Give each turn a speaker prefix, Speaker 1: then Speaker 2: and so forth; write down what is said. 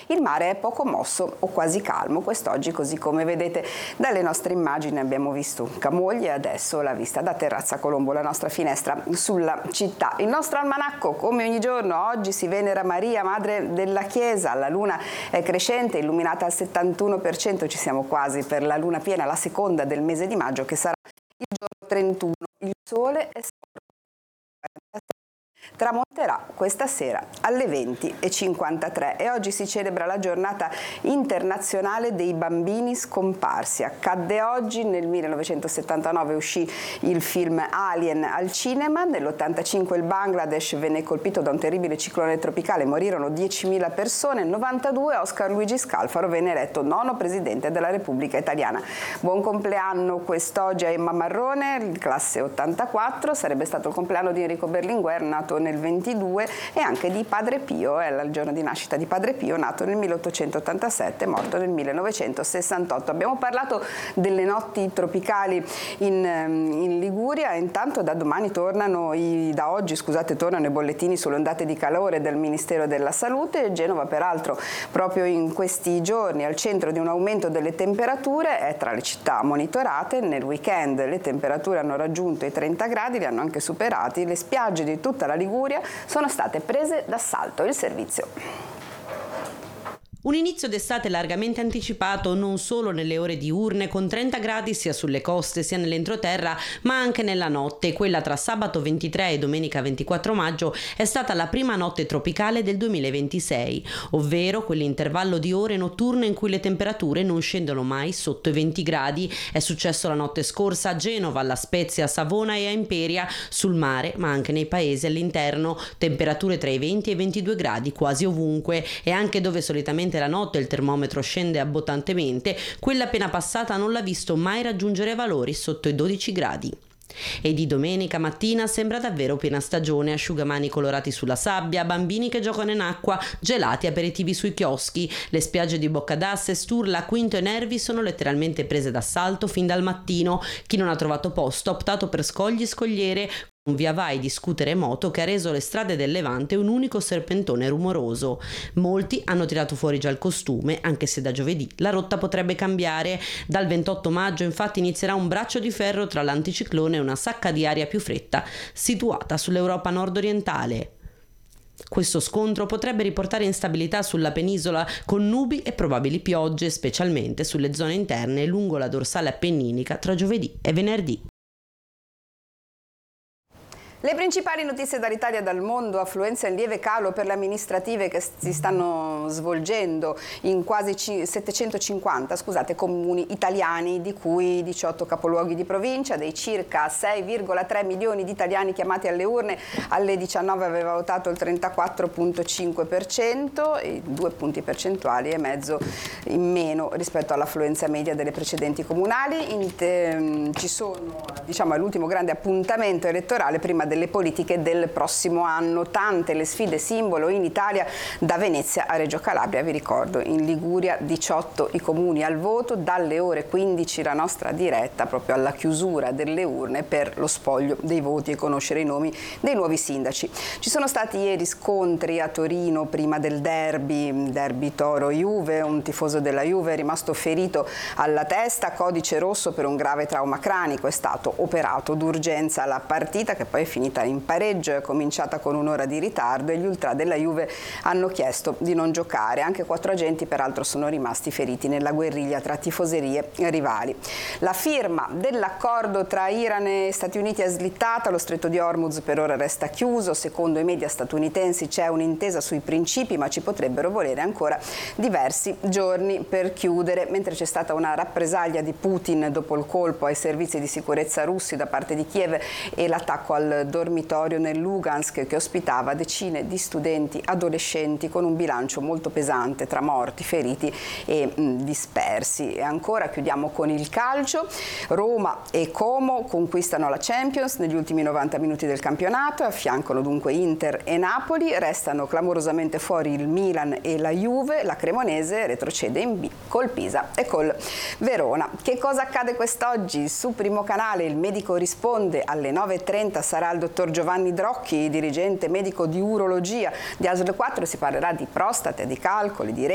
Speaker 1: Il mare è poco mosso o quasi calmo quest'oggi, così come vedete dalle nostre immagini. Abbiamo visto Camogli e adesso la vista da Terrazza Colombo, la nostra finestra sulla città. Il nostro almanacco, come ogni giorno, oggi si venera Maria, madre della Chiesa. La luna è crescente, illuminata al 71%, ci siamo quasi per la luna piena, la seconda del mese di maggio, che sarà il giorno 31. Il sole è tramonterà questa sera alle 20:53 e oggi si celebra la giornata internazionale dei bambini scomparsi. Accadde oggi, nel 1979 uscì il film Alien al cinema, nell'85 il Bangladesh venne colpito da un terribile ciclone tropicale, morirono 10.000 persone, nel 92 Oscar Luigi Scalfaro venne eletto nono presidente della Repubblica Italiana. Buon compleanno quest'oggi a Emma Marrone, classe 84, sarebbe stato il compleanno di Enrico Berlinguer, nato nel 22, e anche di Padre Pio, è il giorno di nascita di Padre Pio, nato nel 1887, morto nel 1968. Abbiamo parlato delle notti tropicali in Liguria, e intanto da oggi tornano i bollettini sulle ondate di calore del Ministero della Salute. Genova, peraltro, proprio in questi giorni al centro di un aumento delle temperature, è tra le città monitorate. Nel weekend le temperature hanno raggiunto i 30 gradi, li hanno anche superati. Le spiagge di tutta la Liguria sono state prese d'assalto. Il servizio.
Speaker 2: Un inizio d'estate largamente anticipato non solo nelle ore diurne, con 30 gradi sia sulle coste sia nell'entroterra, ma anche nella notte. Quella tra sabato 23 e domenica 24 maggio è stata la prima notte tropicale del 2026, ovvero quell'intervallo di ore notturne in cui le temperature non scendono mai sotto i 20 gradi. È successo la notte scorsa a Genova, alla Spezia, a Savona e a Imperia, sul mare, ma anche nei paesi all'interno. Temperature tra i 20 e i 22 gradi quasi ovunque, e anche dove solitamente la notte il termometro scende abbondantemente, quella appena passata non l'ha visto mai raggiungere valori sotto i 12 gradi. E di domenica mattina sembra davvero piena stagione, asciugamani colorati sulla sabbia, bambini che giocano in acqua, gelati, aperitivi sui chioschi. Le spiagge di Boccadasse, Sturla, Quinto e Nervi sono letteralmente prese d'assalto fin dal mattino. Chi non ha trovato posto ha optato per scogli e scogliere, un via vai di scooter e moto che ha reso le strade del Levante un unico serpentone rumoroso. Molti hanno tirato fuori già il costume, anche se da giovedì la rotta potrebbe cambiare. Dal 28 maggio infatti inizierà un braccio di ferro tra l'anticiclone e una sacca di aria più fredda situata sull'Europa nord-orientale. Questo scontro potrebbe riportare instabilità sulla penisola, con nubi e probabili piogge, specialmente sulle zone interne lungo la dorsale appenninica tra giovedì e venerdì.
Speaker 1: Le principali notizie dall'Italia e dal mondo: affluenza in lieve calo per le amministrative che si stanno svolgendo in quasi 750 comuni italiani, di cui 18 capoluoghi di provincia. Dei circa 6,3 milioni di italiani chiamati alle urne, alle 19 aveva votato il 34,5%, e 2 punti percentuali e mezzo in meno rispetto all'affluenza media delle precedenti comunali. Ci sono, all'ultimo grande appuntamento elettorale prima delle politiche del prossimo anno. Tante le sfide simbolo in Italia, da Venezia a Reggio Calabria. Vi ricordo, in Liguria 18 i comuni al voto, dalle ore 15 la nostra diretta proprio alla chiusura delle urne per lo spoglio dei voti e conoscere i nomi dei nuovi sindaci. Ci sono stati ieri scontri a Torino prima del derby Toro-Juve. Un tifoso della Juve è rimasto ferito alla testa, codice rosso per un grave trauma cranico. È stato operato d'urgenza. La partita, che poi è finita in pareggio, è cominciata con un'ora di ritardo e gli ultra della Juve hanno chiesto di non giocare. Anche 4 agenti peraltro sono rimasti feriti nella guerriglia tra tifoserie rivali. La firma dell'accordo tra Iran e Stati Uniti è slittata, lo stretto di Hormuz per ora resta chiuso. Secondo i media statunitensi c'è un'intesa sui principi, ma ci potrebbero volere ancora diversi giorni per chiudere. Mentre c'è stata una rappresaglia di Putin dopo il colpo ai servizi di sicurezza russi da parte di Kiev e l'attacco al dormitorio nel Lugansk, che ospitava decine di studenti adolescenti, con un bilancio molto pesante tra morti, feriti e dispersi. E ancora chiudiamo con il calcio. Roma e Como conquistano la Champions negli ultimi 90 minuti del campionato, affiancano dunque Inter e Napoli. Restano clamorosamente fuori il Milan e la Juve. La Cremonese retrocede in B col Pisa e col Verona. Che cosa accade quest'oggi? Su Primo Canale il medico risponde, alle 9:30 sarà il dottor Giovanni Drocchi, dirigente medico di urologia di ASL 4, si parlerà di prostate, di calcoli, di